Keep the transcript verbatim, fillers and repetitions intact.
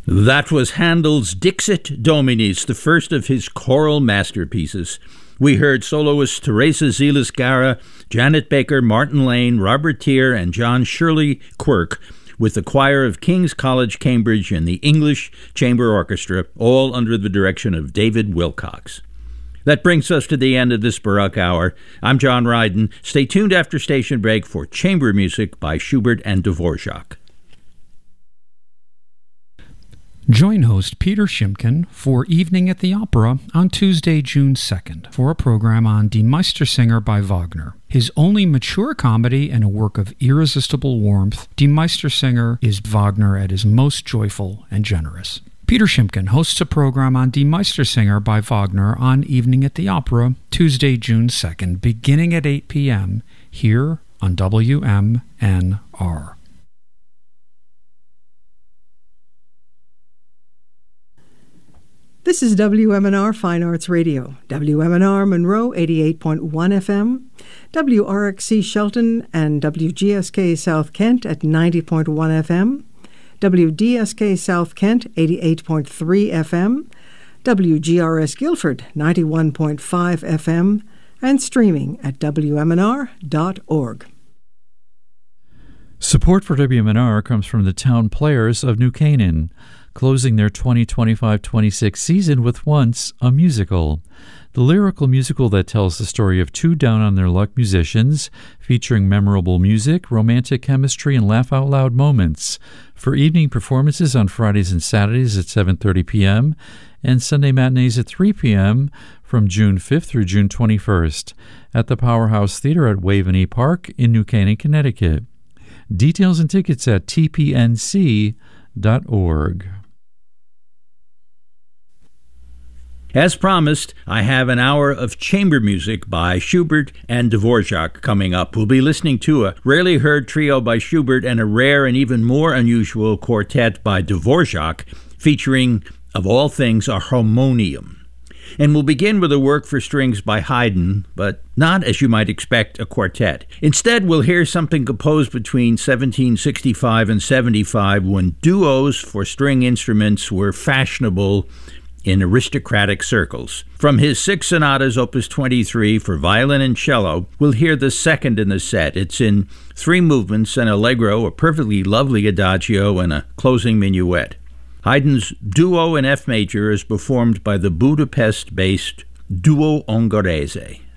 That was Handel's Dixit Dominis, the first of his choral masterpieces. We heard soloists Teresa Zelas-Gara, Janet Baker, Martin Lane, Robert Tier, and John Shirley Quirk, with the choir of King's College, Cambridge, and the English Chamber Orchestra, all under the direction of David Wilcox. That brings us to the end of this Baroque Hour. I'm John Ryden. Stay tuned after station break for chamber music by Schubert and Dvorak. Join host Peter Shimkin for Evening at the Opera on Tuesday, June second, for a program on Die Meistersinger by Wagner. His only mature comedy and a work of irresistible warmth, Die Meistersinger is Wagner at his most joyful and generous. Peter Shimkin hosts a program on Die Meistersinger by Wagner on Evening at the Opera, Tuesday, June second, beginning at eight p.m. here on W M N R. This is W M N R Fine Arts Radio, W M N R Monroe eighty-eight point one F M, W R X C Shelton and W G S K South Kent at ninety point one F M, W D S K South Kent eighty-eight point three F M, W G R S Guilford ninety-one point five F M, and streaming at W M N R dot org. Support for W M N R comes from the Town Players of New Canaan, closing their twenty twenty-five twenty-six season with Once, a Musical. The lyrical musical that tells the story of two down-on-their-luck musicians, featuring memorable music, romantic chemistry, and laugh-out-loud moments. For evening performances on Fridays and Saturdays at seven thirty p.m. and Sunday matinees at three p.m. from June fifth through June twenty-first at the Powerhouse Theater at Waveney Park in New Canaan, Connecticut. Details and tickets at T P N C dot org. As promised, I have an hour of chamber music by Schubert and Dvorak coming up. We'll be listening to a rarely heard trio by Schubert and a rare and even more unusual quartet by Dvorak, featuring, of all things, a harmonium. And we'll begin with a work for strings by Haydn, but not, as you might expect, a quartet. Instead, we'll hear something composed between seventeen sixty-five and seventy-five, when duos for string instruments were fashionable in aristocratic circles. From his six sonatas, opus twenty-three, for violin and cello, we'll hear the second in the set. It's in three movements, an allegro, a perfectly lovely adagio, and a closing minuet. Haydn's duo in F major is performed by the Budapest-based Duo Ungherese.